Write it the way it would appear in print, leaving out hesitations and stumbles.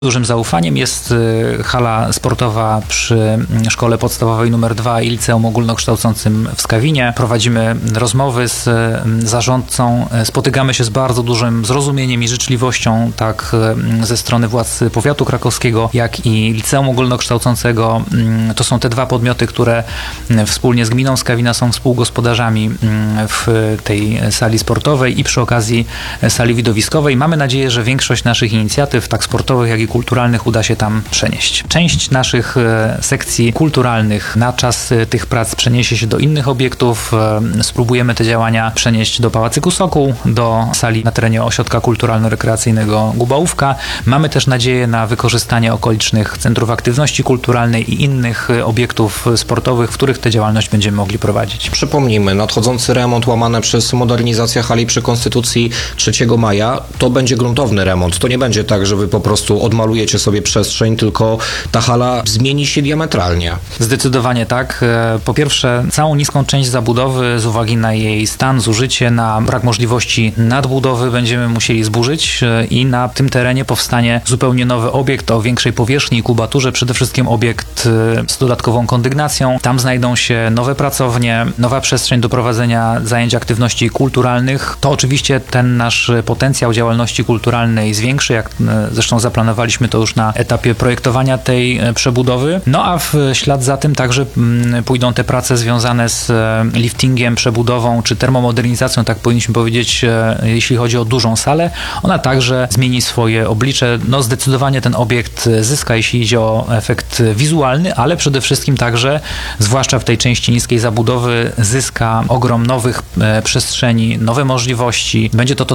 Dużym zaufaniem jest hala sportowa przy Szkole Podstawowej nr 2 i Liceum Ogólnokształcącym w Skawinie. Prowadzimy rozmowy z zarządcą. Spotykamy się z bardzo dużym zrozumieniem i życzliwością, tak ze strony władz powiatu krakowskiego, jak i Liceum Ogólnokształcącego. To są te dwa podmioty, które wspólnie z gminą Skawina są współgospodarzami w tej sali sportowej i przy okazji sali widowiskowej. Mamy nadzieję, że większość naszych inicjatyw, tak sportowych, jak i kulturalnych, uda się tam przenieść. Część naszych sekcji kulturalnych na czas tych prac przeniesie się do innych obiektów. Spróbujemy te działania przenieść do Pałacyku Sokół, do sali na terenie Ośrodka Kulturalno-Rekreacyjnego Gubałówka. Mamy też nadzieję na wykorzystanie okolicznych centrów aktywności kulturalnej i innych obiektów sportowych, w których tę działalność będziemy mogli prowadzić. Przypomnijmy, nadchodzący remont łamane przez modernizację hali przy Konstytucji 3 maja to będzie gruntowny remont. To nie będzie tak, że wy po prostu odmalujecie sobie przestrzeń, tylko ta hala zmieni się diametralnie. Zdecydowanie tak. Po pierwsze, całą niską część zabudowy z uwagi na jej stan, zużycie, na brak możliwości nadbudowy będziemy musieli zburzyć i na tym terenie powstanie zupełnie nowy obiekt o większej powierzchni i kubaturze, przede wszystkim obiekt z dodatkową kondygnacją. Tam znajdą się nowe pracownie, nowa przestrzeń do prowadzenia zajęć aktywności kulturalnych. To oczywiście ten nasz potencjał działalności kulturalnej zwiększy, jak zresztą zaplanowaliśmy to już na etapie projektowania tej przebudowy. No a w ślad za tym także pójdą te prace związane z liftingiem, przebudową czy termomodernizacją, tak powinniśmy powiedzieć, jeśli chodzi o dużą salę. Ona także zmieni swoje oblicze. No zdecydowanie ten obiekt zyska, jeśli idzie o efekt wizualny, ale przede wszystkim także, zwłaszcza w tej części niskiej zabudowy, zyska ogrom nowych przestrzeni, nowe możliwości. Będzie to